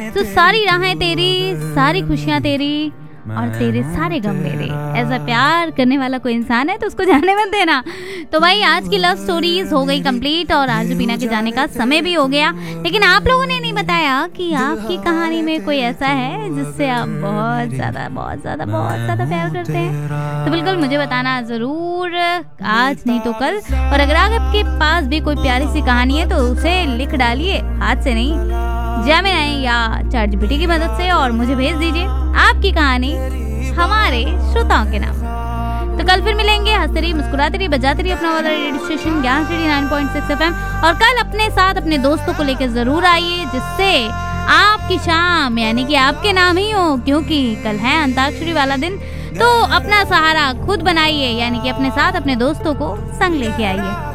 तो सारी राहें तेरी, सारी खुशियाँ तेरी और तेरे सारे गम मेरे। ऐसा प्यार करने वाला कोई इंसान है तो उसको जाने मत देना। तो भाई आज की लव स्टोरीज हो गई कंप्लीट और आरजू बीना के जाने का समय भी हो गया। लेकिन आप लोगों ने नहीं बताया कि आपकी कहानी में कोई ऐसा है जिससे आप बहुत ज़्यादा प्यार करते हैं। तो बिल्कुल मुझे बताना ज़रूर, आज नहीं तो कल। और अगर आपके पास भी कोई प्यारी सी कहानी है तो उसे लिख डालिए, हाथ से नहीं, जेमिनी या चैटजीपीटी की मदद से, और मुझे भेज दीजिए आपकी कहानी हमारे श्रोताओं के नाम। तो कल फिर मिलेंगे, हंसते रहिए, मुस्कुराते रहिए, बजाते रहिए अपना वाला रेडियो स्टेशन ज्ञान सिटी 9.6 FM। और कल अपने साथ अपने दोस्तों को लेकर जरूर आइए, जिससे आपकी शाम यानी कि आपके नाम ही हो, क्योंकि कल है अंताक्षरी वाला दिन। तो अपना सहारा खुद बनाइए, यानी कि अपने साथ अपने दोस्तों को संग लेके आइए।